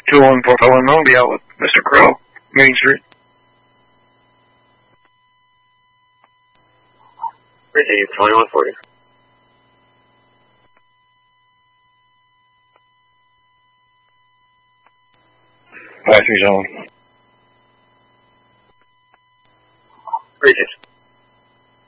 214 I'll be out with Mr. Crow, Main Street. Receive 2140. 53 zone. Receive.